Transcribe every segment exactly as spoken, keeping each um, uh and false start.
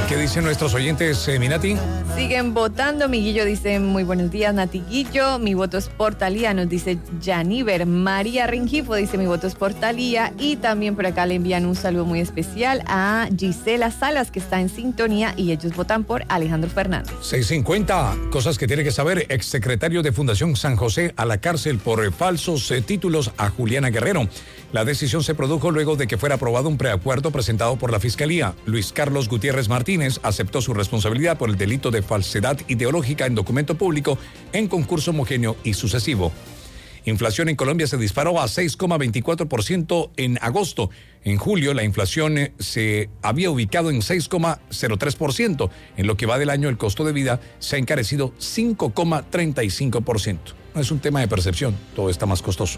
¿Qué dicen nuestros oyentes, eh, Minati? Siguen votando. Miguillo dice, muy buenos días, Nati Guillo. Mi voto es por Talía, nos dice Janiver. María Rengifo dice, mi voto es por Talía. Y también por acá le envían un saludo muy especial a Gisela Salas, que está en sintonía, y ellos votan por Alejandro Fernández. seiscientos cincuenta, cosas que tiene que saber. Exsecretario de Fundación San José a la cárcel por eh, falsos eh, títulos a Juliana Guerrero. La decisión se produjo luego de que fuera aprobado un preacuerdo presentado por la Fiscalía. Luis Carlos Gutiérrez Martínez aceptó su responsabilidad por el delito de falsedad ideológica en documento público en concurso homogéneo y sucesivo. Inflación en Colombia se disparó a seis coma veinticuatro por ciento en agosto. En julio la inflación eh, se había ubicado en seis coma cero tres por ciento. En lo que va del año el costo de vida se ha encarecido cinco coma treinta y cinco por ciento. No es un tema de percepción, todo está más costoso.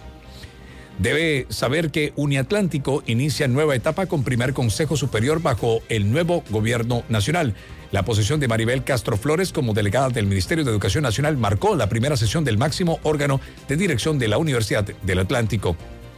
Debe saber que Uniatlántico inicia nueva etapa con primer Consejo Superior bajo el nuevo gobierno nacional. La posición de Maribel Castro Flores como delegada del Ministerio de Educación Nacional marcó la primera sesión del máximo órgano de dirección de la Universidad del Atlántico.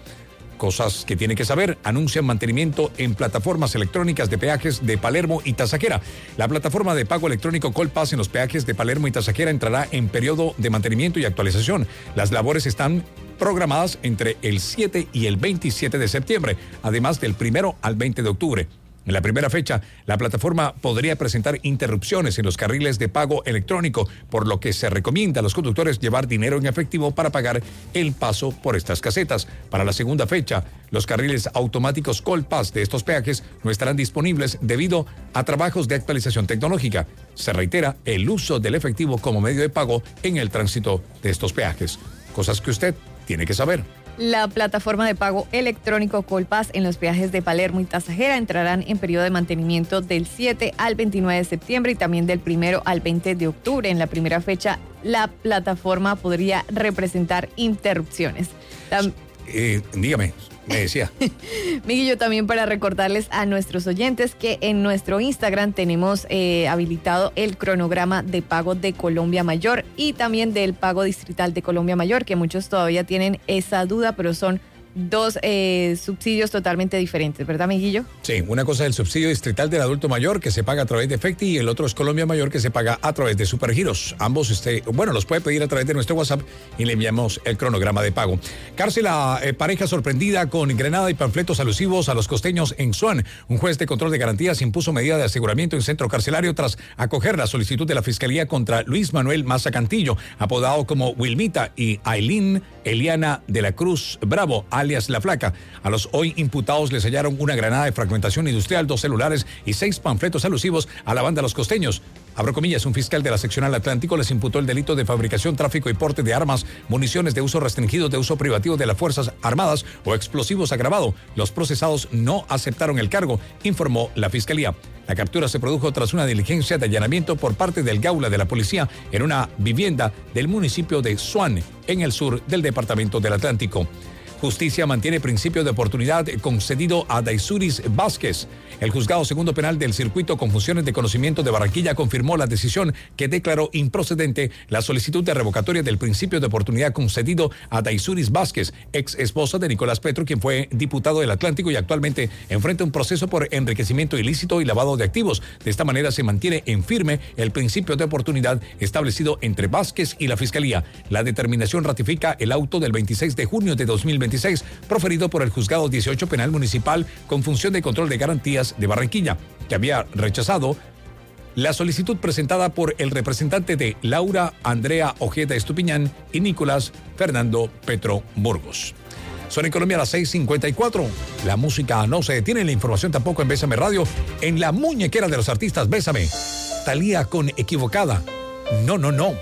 Cosas que tiene que saber. Anuncian mantenimiento en plataformas electrónicas de peajes de Palermo y Tazaquera. La plataforma de pago electrónico Colpass en los peajes de Palermo y Tazaquera entrará en periodo de mantenimiento y actualización. Las labores están programadas entre el siete y el veintisiete de septiembre, además del primero al veinte de octubre. En la primera fecha, la plataforma podría presentar interrupciones en los carriles de pago electrónico, por lo que se recomienda a los conductores llevar dinero en efectivo para pagar el paso por estas casetas. Para la segunda fecha, los carriles automáticos Colpass de estos peajes no estarán disponibles debido a trabajos de actualización tecnológica. Se reitera el uso del efectivo como medio de pago en el tránsito de estos peajes. Cosas que usted tiene que saber. La plataforma de pago electrónico Colpass en los peajes de Palermo y Tazaquera entrarán en periodo de mantenimiento del siete al veintinueve de septiembre y también del primero al veinte de octubre. En la primera fecha, la plataforma podría representar interrupciones. Tam- eh, dígame, me decía. Miguelito, también para recordarles a nuestros oyentes que en nuestro Instagram tenemos eh, habilitado el cronograma de pago de Colombia Mayor y también del pago distrital de Colombia Mayor, que muchos todavía tienen esa duda, pero son dos eh, subsidios totalmente diferentes, ¿verdad, Miguillo? Sí, una cosa es el subsidio distrital del adulto mayor que se paga a través de Efecti y el otro es Colombia Mayor que se paga a través de Supergiros. Ambos, este, bueno, los puede pedir a través de nuestro WhatsApp y le enviamos el cronograma de pago. Cárcel a eh, pareja sorprendida con granada y panfletos alusivos a los costeños en Suan. Un juez de control de garantías impuso medida de aseguramiento en centro carcelario tras acoger la solicitud de la Fiscalía contra Luis Manuel Maza Cantillo, apodado como Wilmita, y Ailín Eliana de la Cruz Bravo, alias La Flaca. A los hoy imputados les hallaron una granada de fragmentación industrial, dos celulares y seis panfletos alusivos a la banda Los Costeños. Abro comillas, un fiscal de la seccional Atlántico les imputó el delito de fabricación, tráfico y porte de armas, municiones de uso restringido, de uso privativo de las Fuerzas Armadas o explosivos agravado. Los procesados no aceptaron el cargo, informó la Fiscalía. La captura se produjo tras una diligencia de allanamiento por parte del Gaula de la Policía en una vivienda del municipio de Suan, en el sur del departamento del Atlántico. Justicia mantiene principio de oportunidad concedido a Daisuris Vázquez. El juzgado segundo penal del circuito con funciones de conocimiento de Barranquilla confirmó la decisión que declaró improcedente la solicitud de revocatoria del principio de oportunidad concedido a Daisuris Vázquez, ex esposa de Nicolás Petro, quien fue diputado del Atlántico y actualmente enfrenta un proceso por enriquecimiento ilícito y lavado de activos. De esta manera se mantiene en firme el principio de oportunidad establecido entre Vázquez y la Fiscalía. La determinación ratifica el auto del veintiséis de junio de dos mil veintiséis proferido por el Juzgado dieciocho Penal Municipal con función de control de garantías de Barranquilla, que había rechazado la solicitud presentada por el representante de Laura Andrea Ojeda Estupiñán y Nicolás Fernando Petro Burgos. Son en Colombia a las seis cincuenta y cuatro. La música no se detiene, la información tampoco en Bésame Radio. En la muñequera de los artistas Bésame, Talía con Equivocada, No, no, no,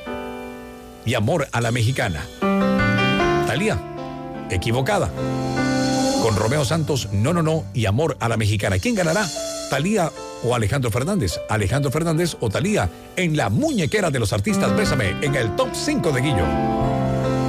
y Amor a la Mexicana. Talía, Equivocada, con Romeo Santos, No, no, no, y Amor a la Mexicana. ¿Quién ganará? ¿Talía o Alejandro Fernández? Alejandro Fernández o Talía en la muñequera de los artistas Bésame en el top cinco de Guillo.